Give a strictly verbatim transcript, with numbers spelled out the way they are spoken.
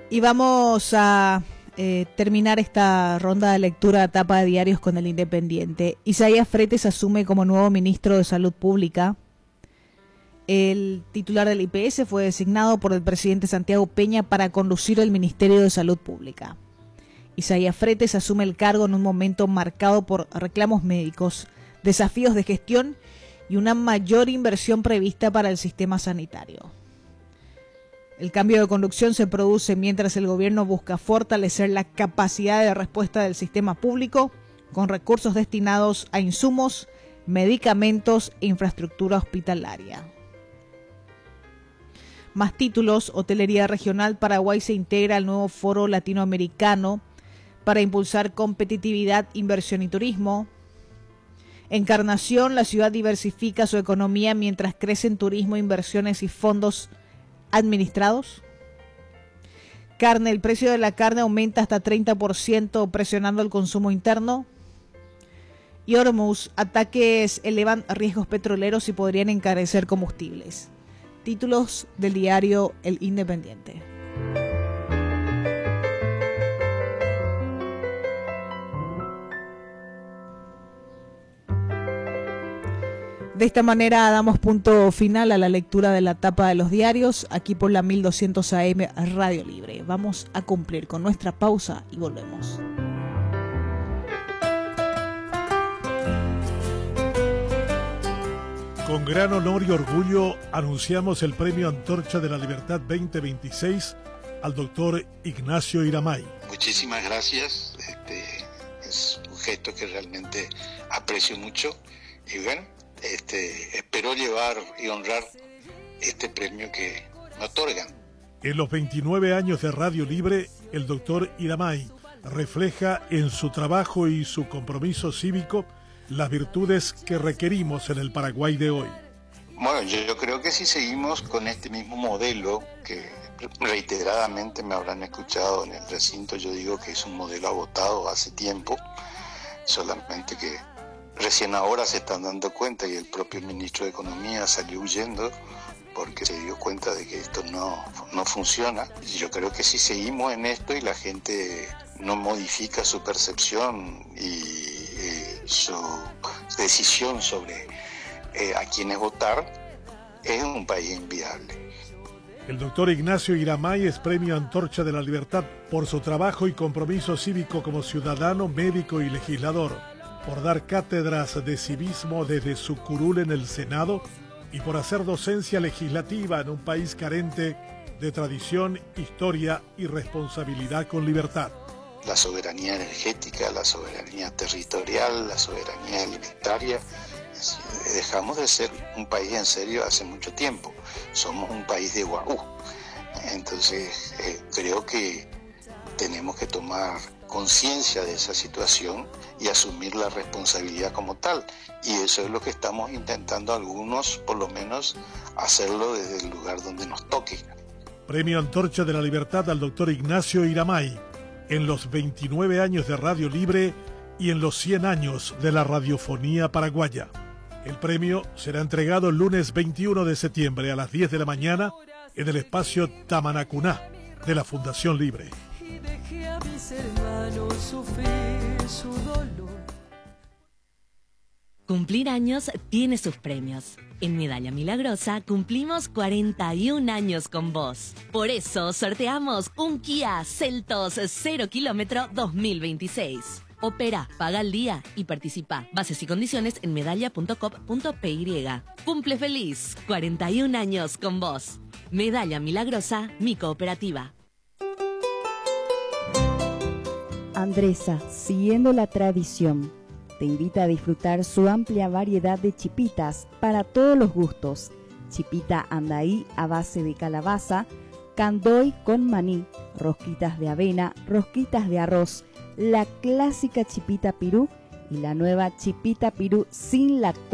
Y vamos a eh, terminar esta ronda de lectura de tapa de diarios con el Independiente. Isaías Fretes asume como nuevo ministro de Salud Pública. El titular del I P S fue designado por el presidente Santiago Peña para conducir el Ministerio de Salud Pública. Isaías Fretes asume el cargo en un momento marcado por reclamos médicos, desafíos de gestión y una mayor inversión prevista para el sistema sanitario. El cambio de conducción se produce mientras el gobierno busca fortalecer la capacidad de respuesta del sistema público con recursos destinados a insumos, medicamentos e infraestructura hospitalaria. Más títulos: Hotelería Regional Paraguay se integra al nuevo Foro Latinoamericano para impulsar competitividad, inversión y turismo. Encarnación, la ciudad diversifica su economía mientras crecen turismo, inversiones y fondos administrados. Carne, el precio de la carne aumenta hasta treinta por ciento presionando el consumo interno. Y Hormuz, ataques elevan riesgos petroleros y podrían encarecer combustibles. Títulos del diario El Independiente. De esta manera damos punto final a la lectura de la tapa de los diarios, aquí por la mil doscientos A M Radio Libre. Vamos a cumplir con nuestra pausa y volvemos. Con gran honor y orgullo anunciamos el Premio Antorcha de la Libertad veinte veintiséis al doctor Ignacio Iramay. Muchísimas gracias, este, es un gesto que realmente aprecio mucho y bueno, Este, espero llevar y honrar este premio que me otorgan. En los veintinueve años de Radio Libre, el doctor Iramay refleja en su trabajo y su compromiso cívico las virtudes que requerimos en el Paraguay de hoy. Bueno, yo, yo creo que si seguimos con este mismo modelo, que reiteradamente me habrán escuchado en el recinto, yo digo que es un modelo agotado hace tiempo, solamente que recién ahora se están dando cuenta y el propio ministro de Economía salió huyendo porque se dio cuenta de que esto no, no funciona. Y yo creo que si seguimos en esto y la gente no modifica su percepción y eh, su decisión sobre eh, a quiénes votar, es un país inviable. El doctor Ignacio Iramay es Premio Antorcha de la Libertad por su trabajo y compromiso cívico como ciudadano, médico y legislador, por dar cátedras de civismo desde su curul en el Senado y por hacer docencia legislativa en un país carente de tradición, historia y responsabilidad con libertad. La soberanía energética, la soberanía territorial, la soberanía alimentaria. Dejamos de ser un país en serio hace mucho tiempo. Somos un país de guarú. Entonces, eh, creo que tenemos que tomar conciencia de esa situación y asumir la responsabilidad como tal, y eso es lo que estamos intentando algunos, por lo menos, hacerlo desde el lugar donde nos toque. Premio Antorcha de la Libertad al doctor Ignacio Iramay, en los veintinueve años de Radio Libre y en los cien años de la radiofonía paraguaya. El premio será entregado el lunes veintiuno de septiembre a las diez de la mañana en el espacio Tamanacuná de la Fundación Libre. Y dejé a mis hermanos sufrir su dolor. Cumplir años tiene sus premios. En Medalla Milagrosa cumplimos cuarenta y un años con vos. Por eso sorteamos un Kia Seltos cero kilómetro dos mil veintiséis. Opera, paga al día y participa. Bases y condiciones en medalla punto com punto p y. Cumple feliz, cuarenta y un años con vos. Medalla Milagrosa, mi cooperativa. Andresa, siguiendo la tradición, te invita a disfrutar su amplia variedad de chipitas para todos los gustos. Chipita andaí a base de calabaza, candoy con maní, rosquitas de avena, rosquitas de arroz, la clásica chipita pirú y la nueva chipita pirú sin lactosa.